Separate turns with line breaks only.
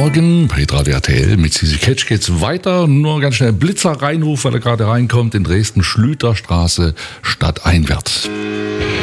Morgen bei Radio RTL mit Sisi Catch geht's weiter. Nur ganz schnell Blitzer Reinruf, weil er gerade reinkommt in Dresden, Schlüterstraße stadteinwärts.